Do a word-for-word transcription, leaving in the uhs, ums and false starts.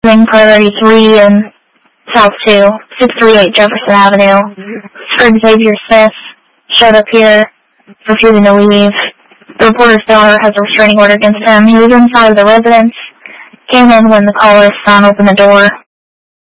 Ring Priority three and South two, six three eight Jefferson Avenue. Sir Xavier Smith showed up here, refusing to leave. The reporter's daughter has a restraining order against him. He was inside of the residence, came in when the caller's son opened the door.